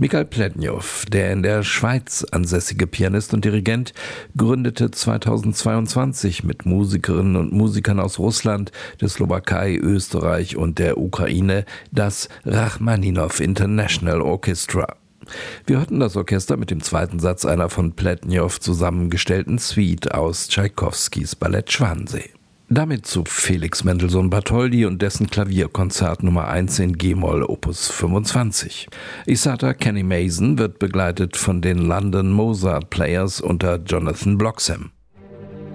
Mikhail Plednjow, der in der Schweiz ansässige Pianist und Dirigent, gründete 2022 mit Musikerinnen und Musikern aus Russland, der Slowakei, Österreich und der Ukraine das Rachmaninow International Orchestra. Wir hörten das Orchester mit dem zweiten Satz einer von Plednjow zusammengestellten Suite aus Tschaikowskis Ballett Schwansee. Damit zu Felix Mendelssohn-Bartholdy und dessen Klavierkonzert Nummer 1 in G-Moll Opus 25. Isata Kenny Mason wird begleitet von den London Mozart Players unter Jonathan Bloxham.